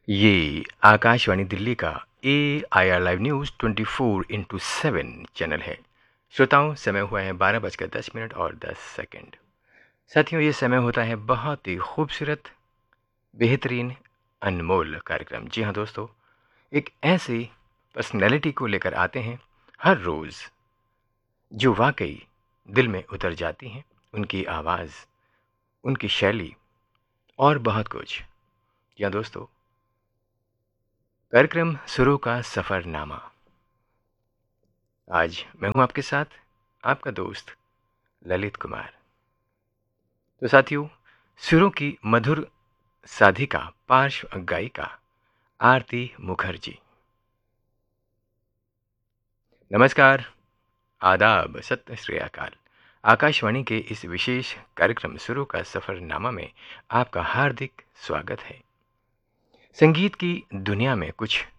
ये आकाशवाणी दिल्ली का AIR live news 24/7 channel है। श्रोताओं, समय हुआ है 12:10 और 10 सेकंड। साथियों, ये समय होता है बहुत ही खूबसूरत, बेहतरीन, अनमोल कार्यक्रम। जी हाँ दोस्तों, एक ऐसी पर्सनैलिटी को लेकर आते हैं हर रोज़ जो वाकई दिल में उतर जाती हैं। उनकी आवाज़, उनकी शैली और बहुत कुछ। जी हाँ दोस्तों, कार्यक्रम सुरों का सफ़रनामा। आज मैं हूं आपके साथ, आपका दोस्त ललित कुमार। तो साथियों, सुरों की मधुर साधिका, पार्श्व गायिका आरती मुखर्जी। नमस्कार, आदाब, सत श्री अकाल। आकाशवाणी के इस विशेष कार्यक्रम सुरों का सफ़रनामा में आपका हार्दिक स्वागत है। संगीत की दुनिया में कुछ